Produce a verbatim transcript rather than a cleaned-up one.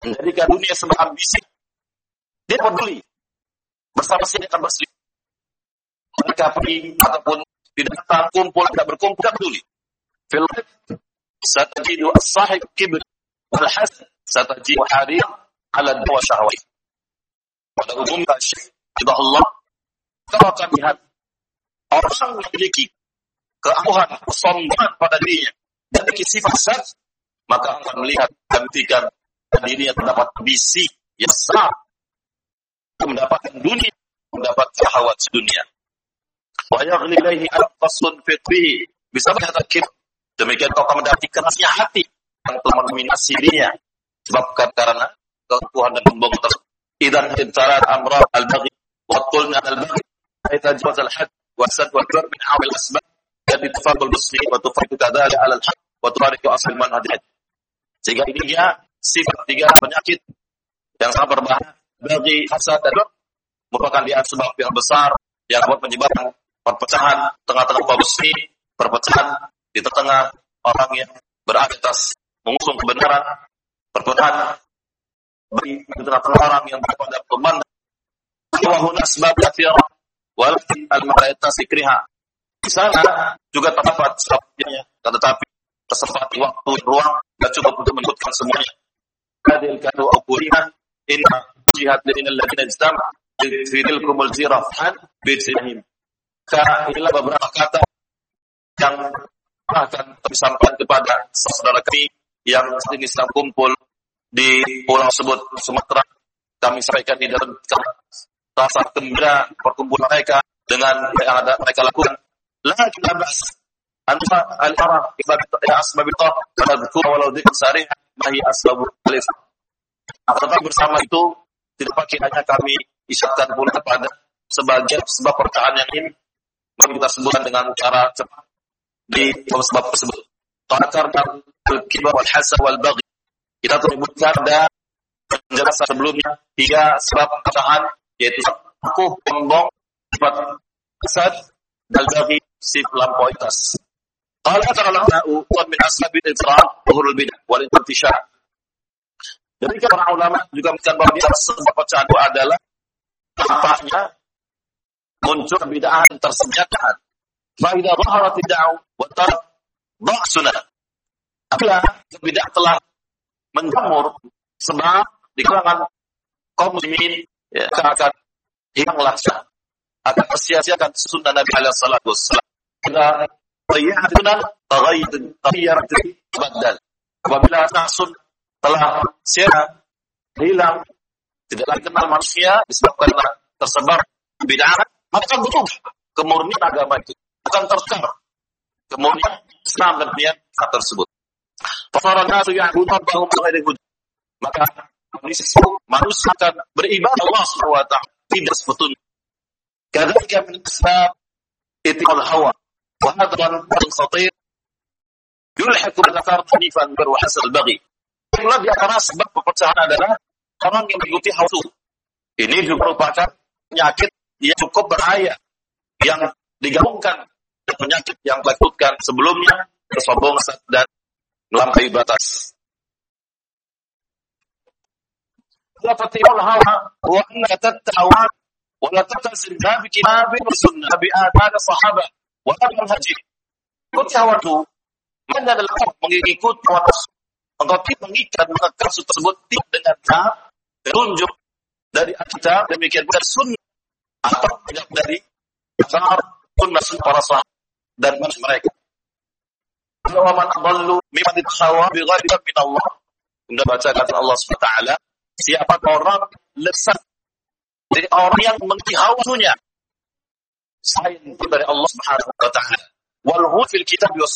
menjadikan dunia sebagai ambisi, dia peduli bersama siapa akan berselingkuh. Mereka pergi ataupun tidak datang, kumpul, tidak berkumpul, tidak peduli. Fil satajidu as-sahib kibr wal hasad satajidu harir ala dua syahwat. Pada umumnya Syekh Allah, kau akan lihat orang yang memiliki keangkuhan, kesombongan pada dirinya dan memiliki sifat hasad, maka akan melihat ketika dirinya terdapat ambisi yang besar, mendapatkan dunia, mendapat syahwat dunia. Wa yaghli ilaihi al-qasun fitrihi, bisa berkata kibr. Demikian kau akan mendapati kerasnya hati yang telah mendominasi dirinya sebabkan karena keangkuhan dan sombong tersebut. Idan intarat amra al-baghi wa qulna al-baghi aytajawaz al-had wa sad wa dur min awil asbab jadi tafadul muslimin wa tufaidu kadzalika ala al-haq wa tufariqu asl manhaj. Sehingga ini dia sifat tiga penyakit yang sangat berbahaya bagi hasad dan dur, merupakan dia sebab yang besar yang dapat menyebabkan perpecahan tengah-tengah kaum muslimin, perpecahan di tengah orang yang berada atas mengusung kebenaran, perpecahan di tengah-tengah orang yang berpada teman. Wa huna asbab katsira walakin al-marayata sikriha. Di sana juga terdapat sebabnya, tetapi kesempatan waktu ruang tidak cukup untuk menyebutkan semuanya. Hadil kadu aqulina inna jihad lil ladina ijtama fi tilkumul zirafan bi'sihim. Ka inilah beberapa kata yang akan disampaikan kepada saudara kami yang ini sedang kumpul di pulau tersebut Sumatera. Kami sampaikan di dalam rasa gembira perkumpulan mereka dengan yang ada mereka lakukan. La kilabas anta al-arab ibadatu asbabitah tadhkur walau dzikr sarih mahi asbabul alif. Apakah bersama itu tidak pakai hanya kami isyaratkan pula kepada sebagian sebab perkataan yang ini mari kita sebutkan dengan cara cepat di sebab tersebut. Karena al-kibar wal hasad wal baghi. Kita menyebutkan ada penjelasan sebelumnya tiga sebab perpecahan, yaitu aku sombong, sifat hasad, dan baghi, sifat lampauitas. Qala ta'ala wa min ashabil ifrat zuhurul bidah wal intishar. Jadi para ulama juga menyebutkan bahwa sebab perpecahan itu adalah tampaknya muncul bid'ah yang tersenjatakan. Fa idza dhaharat bid'ah wa tark ba'suna. Apabila bid'ah telah menjamur sebab di kalangan kaum muslimin ya, akan hilanglah akan sia-siakan sunnah Nabi alaihi salatu wassalam. Kita tayyatuna taghayyud tayyat badal. Apabila sun telah sia hilang tidak lagi kenal manusia disebabkan tersebar bid'ah, maka butuh kemurnian agama itu akan tersebar kemurnian Islam dan niat tersebut. Fasara nasu ya'budu rabbahum bighairi hujjah. Maka manusia akan beribadah Allah Subhanahu wa ta'ala tidak sebetulnya. Kadzalika min asbab ittiqal hawa wa hadran khatir yulhiqu bil athar hanifan wa hasal baghi. Itulah di antara sebab perpecahan adalah orang yang mengikuti hawa nafsu. Ini juga merupakan penyakit yang cukup berbahaya yang digabungkan dengan penyakit yang dilakukan sebelumnya, kesombongan dan melampaui batas. La tatibul hawa wa anna tattawa wa la tattasil bi kitabin wa sunnah bi adan sahabah wa manhaji. Ikut hawa itu mana adalah mengikut hawa nafsu. Engkau tidak mengikat mengekang tersebut dengan petunjuk dari Alkitab demikian pula sunnah atau tidak dari asar sunnah para sahabat dan manusia mereka. Wa man adallu mimman ittakhadha bi ghairi min Allah. Anda baca kata Allah Subhanahu wa taala, siapa orang lesat dari orang yang mengikuti hawa nafsunya selain dari Allah Subhanahu wa taala. Wal hu fil kitab wa